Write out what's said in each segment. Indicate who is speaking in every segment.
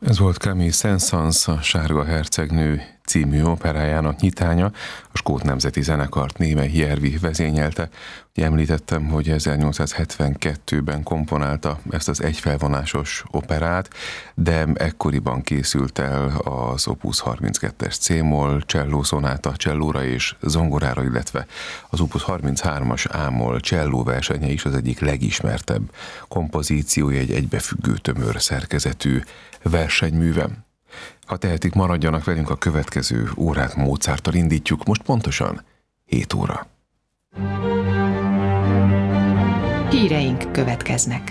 Speaker 1: Ez volt Camille Saint-Saëns, a Sárga hercegnő című operájának nyitánya, a skót nemzeti zenekart Németh Järvi vezényelte. Ugye említettem, hogy 1872-ben komponálta ezt az egyfelvonásos operát, de ekkoriban készült el az Opus 32-es C-moll, cselló szonáta csellóra és zongorára, illetve az Opus 33-as A-moll cselló versenye is az egyik legismertebb kompozíciója, egy egybefüggő tömör szerkezetű versenyműve. Ha tehetik, maradjanak velünk, a következő órát Mozarttal indítjuk, most pontosan 7 óra.
Speaker 2: Híreink következnek.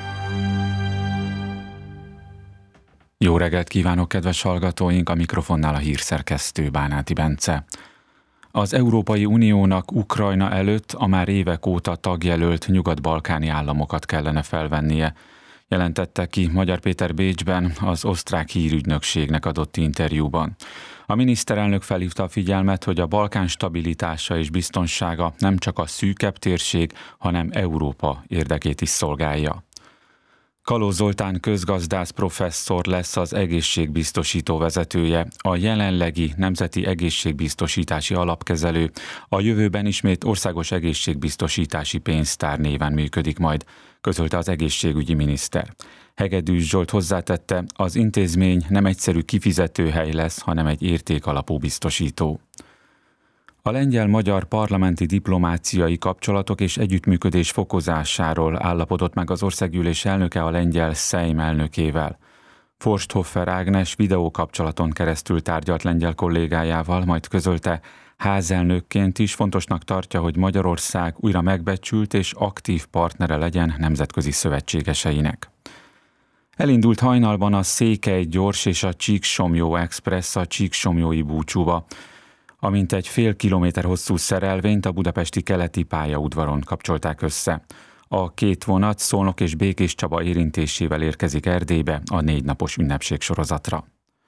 Speaker 3: Jó reggelt kívánok, kedves hallgatóink! A mikrofonnál a hírszerkesztő Bánáti Bence. Az Európai Uniónak Ukrajna előtt a már évek óta tagjelölt nyugat-balkáni államokat kellene felvennie, jelentette ki Magyar Péter Bécsben az osztrák hírügynökségnek adott interjúban. A miniszterelnök felhívta a figyelmet, hogy a Balkán stabilitása és biztonsága nem csak a szűkebb térség, hanem Európa érdekét is szolgálja. Kalóz Zoltán közgazdász professzor lesz az egészségbiztosító vezetője, a jelenlegi Nemzeti Egészségbiztosítási Alapkezelő, a jövőben ismét Országos Egészségbiztosítási Pénztár néven működik majd, közölte az egészségügyi miniszter. Hegedűs Zsolt hozzátette, az intézmény nem egyszerű kifizetőhely lesz, hanem egy értékalapú biztosító. A lengyel-magyar parlamenti diplomáciai kapcsolatok és együttműködés fokozásáról állapodott meg az országgyűlés elnöke a lengyel Szejm elnökével. Forsthoffer Ágnes videókapcsolaton keresztül tárgyalt lengyel kollégájával, majd közölte, házelnökként is fontosnak tartja, hogy Magyarország újra megbecsült és aktív partnere legyen nemzetközi szövetségeseinek. Elindult hajnalban a Székely gyors és a Csíksomlyó Express a csíksomlyói búcsúba, amint egy fél kilométer hosszú szerelvényt a budapesti keleti pályaudvaron kapcsolták össze. A két vonat Szolnok és Békéscsaba érintésével érkezik Erdélybe a 4 napos ünnepségsorozatra.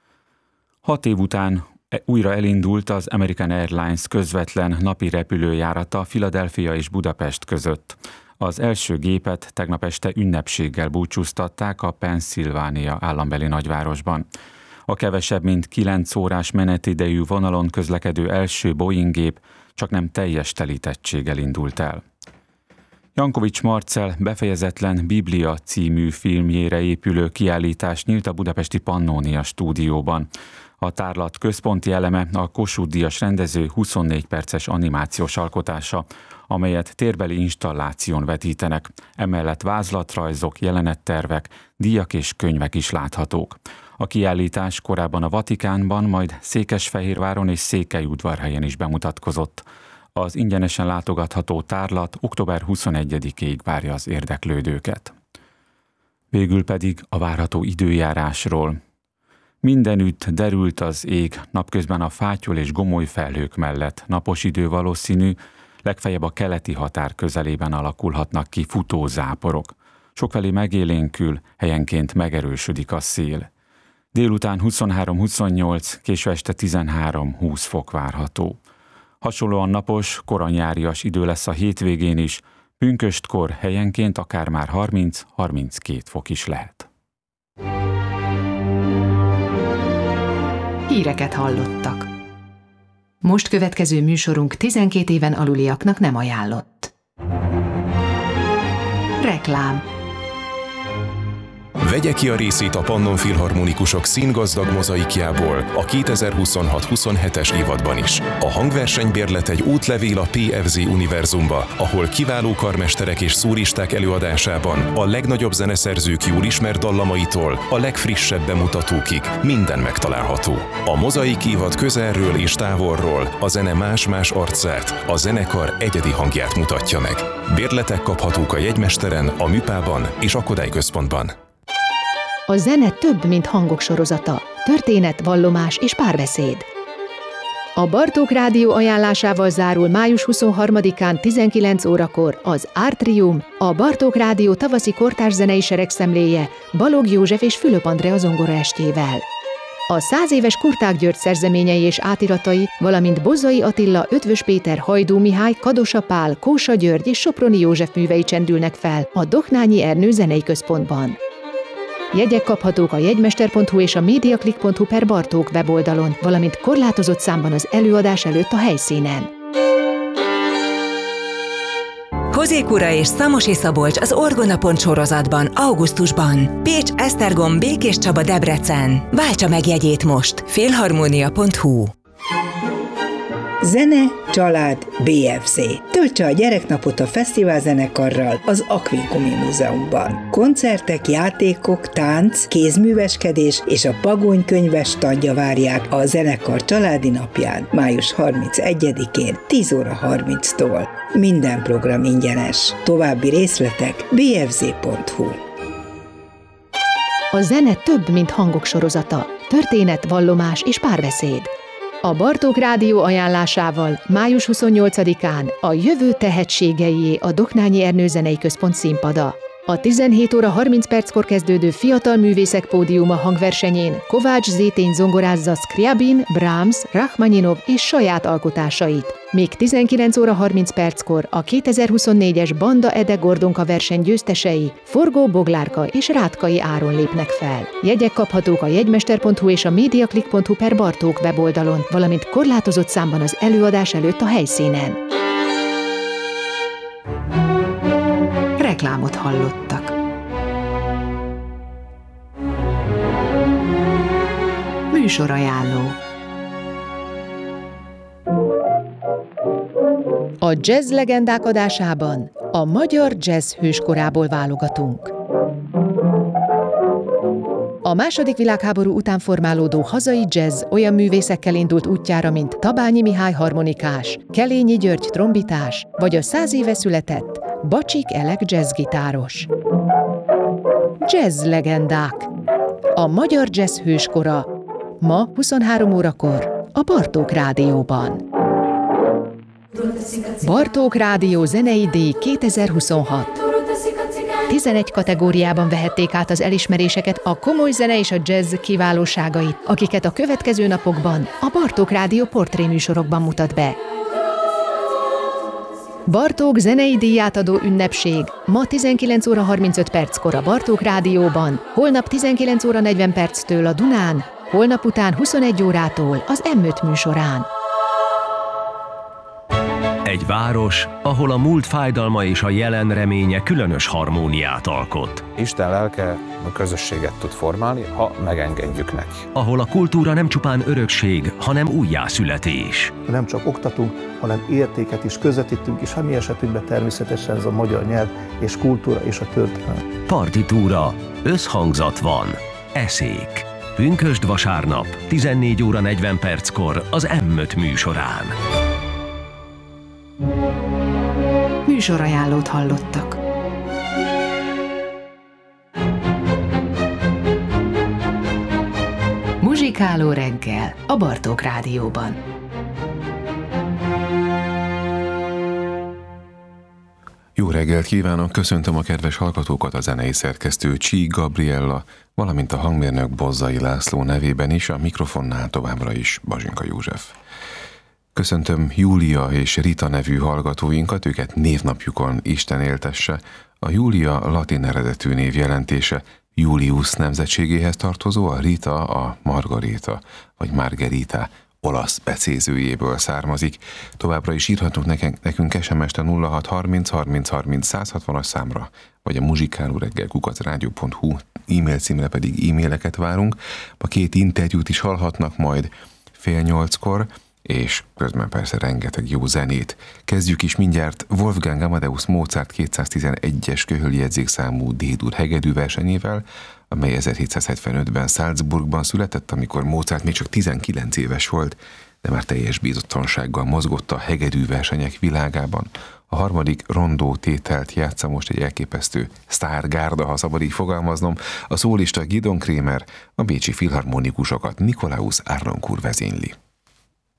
Speaker 3: 6 év után újra elindult az American Airlines közvetlen napi repülőjárata Philadelphia és Budapest között. Az első gépet tegnap este ünnepséggel búcsúztatták a Pennsylvania állambeli nagyvárosban. A kevesebb mint 9 órás menetidejű vonalon közlekedő első Boeing gép csaknem teljes telítettséggel indult el. Jankovics Marcell befejezetlen Biblia című filmjére épülő kiállítás nyílt a budapesti Pannónia stúdióban. A tárlat központi eleme a Kossuth-díjas rendező 24 perces animációs alkotása, amelyet térbeli installáción vetítenek, emellett vázlatrajzok, jelenettervek, díjak és könyvek is láthatók. A kiállítás korábban a Vatikánban, majd Székesfehérváron és Székelyudvarhelyen is bemutatkozott. Az ingyenesen látogatható tárlat október 21-ig várja az érdeklődőket. Végül pedig a várható időjárásról. Mindenütt derült az ég, napközben a fátyol és gomoly felhők mellett napos idő valószínű, legfeljebb a keleti határ közelében alakulhatnak ki futózáporok. Sokfelé megélénkül, helyenként megerősödik a szél. Délután 23-28, késő este 13-20 fok várható. Hasonlóan napos, koranyárias idő lesz a hétvégén is, pünköstkor helyenként akár már 30-32 fok is lehet.
Speaker 2: Híreket hallottak. Most következő műsorunk 12 éven aluliaknak nem ajánlott. Reklám.
Speaker 4: Vegye ki a részét a Pannon Filharmonikusok színgazdag mozaikjából a 2026-27-es évadban is. A hangversenybérlet egy útlevél a PFZ univerzumba, ahol kiváló karmesterek és szólisták előadásában a legnagyobb zeneszerzők jól ismert dallamaitól a legfrissebb bemutatókig minden megtalálható. A mozaik évad közelről és távolról a zene más-más arcát, a zenekar egyedi hangját mutatja meg. Bérletek kaphatók a jegymesteren, a Műpában és a Kodály Központban.
Speaker 5: A zene több, mint hangok sorozata, történet, vallomás és párbeszéd. A Bartók Rádió ajánlásával zárul május 23-án 19 órakor az Artrium, a Bartók Rádió tavaszi kortárs zenei seregszemléje Balogh József és Fülöp Andrea zongoraestjével. A 100 éves Kurták György szerzeményei és átiratai, valamint Bozzai Attila, Ötvös Péter, Hajdú Mihály, Kadosa Pál, Kósa György és Soproni József művei csendülnek fel a Doknányi Ernő Zenei Központban. Jegyek kaphatók a jegymester.hu és a mediaclick.hu/Bartók weboldalon, valamint korlátozott számban az előadás előtt a helyszínen.
Speaker 6: Hozékura és Szamosi Szabolcs az Orgona sorozatban augusztusban. Pécs, Esztergom, Békés Csaba, Debrecen. Váltsa meg jegyét most. Filharmonia.hu.
Speaker 7: Zene, család, BFZ. Töltse a gyereknapot a fesztiválzenekarral az Akvinkumi Múzeumban. Koncertek, játékok, tánc, kézműveskedés és a Pagony könyves standja várják a zenekar családi napján, május 31-én 10 óra 30-tól. Minden program ingyenes. További részletek bfz.hu.
Speaker 5: A zene több, mint hangok sorozata. Történet, vallomás és párbeszéd. A Bartók Rádió ajánlásával május 28-án a Jövő tehetségeié a Doknányi Ernő Zenei Központ színpada. A 17 óra 30 perckor kezdődő Fiatal Művészek Pódiuma hangversenyén Kovács Zétény zongorázza Scriabin, Brahms, Rachmaninov és saját alkotásait. Még 19 óra 30 perckor a 2024-es Banda Ede Gordonka verseny győztesei Forgó Boglárka és Rátkai Áron lépnek fel. Jegyek kaphatók a jegymester.hu és a mediaclick.hu/Bartók weboldalon, valamint korlátozott számban az előadás előtt a helyszínen.
Speaker 2: Reklámot hallottak. Műsorajánló.
Speaker 5: A jazz legendák adásában a magyar jazz hőskorából válogatunk. A II. Világháború után formálódó hazai jazz olyan művészekkel indult útjára, mint Tabányi Mihály harmonikás, Kelényi György trombitás, vagy a 100 éve született Bacsik Elek jazzgitáros. Jazz legendák. A magyar jazz hőskora. Ma 23 órakor a Bartók Rádióban. Bartók Rádió zenei díj 2026. 11 kategóriában vehették át az elismeréseket a komoly zene és a jazz kiválóságait, akiket a következő napokban a Bartók Rádió portréműsorokban mutat be. Bartók zenei díjátadó ünnepség ma 19 óra 35 perckor a Bartók Rádióban, holnap 19 óra 40 perctől a Dunán, holnap után 21 órától az M5 műsorán.
Speaker 8: Egy város, ahol a múlt fájdalma és a jelen reménye különös harmóniát alkot.
Speaker 9: Isten lelke a közösséget tud formálni, ha megengedjük neki.
Speaker 8: Ahol a kultúra nem csupán örökség, hanem újjászületés.
Speaker 10: Nem csak oktatunk, hanem értéket is közvetítünk, és a mi esetünkben természetesen ez a magyar nyelv és kultúra és a történelem.
Speaker 8: Partitúra, összhangzat van, eszék. Pünkösd vasárnap, 14 óra 40 perckor az M5 műsorán.
Speaker 2: Műsorajánlót hallottak. Muzsikáló reggel a Bartók Rádióban.
Speaker 1: Jó reggelt kívánok, köszöntöm a kedves hallgatókat, a zenei szerkesztő Csík Gabriella, valamint a hangmérnök Bozzai László nevében is, a mikrofonnál továbbra is Bazsinka József. Köszöntöm Júlia és Rita nevű hallgatóinkat, őket névnapjukon Isten éltesse. A Júlia latin eredetű névjelentése Julius nemzetségéhez tartozó, a Rita a Margarita vagy Margherita olasz becézőjéből származik. Továbbra is írhatunk nekünk SMS-t a 0630 30 30 160-as számra, vagy a muzsikálóreggel@rádió.hu e-mail címre pedig e-maileket várunk. A 2 interjút is hallhatnak majd 7:30-kor, és közben persze rengeteg jó zenét. Kezdjük is mindjárt Wolfgang Amadeus Mozart 211-es köhöli jegyzékszámú D-dur hegedű versenyével, amely 1775-ben Salzburgban született, amikor Mozart még csak 19 éves volt, de már teljes bizonyossággal mozgott a hegedű versenyek világában. A harmadik rondó tételt játsza most egy elképesztő sztárgárda, ha szabad így fogalmaznom. A szólista Gidon Kremer, a bécsi filharmonikusokat Nikolaus Arnoncourt vezényli.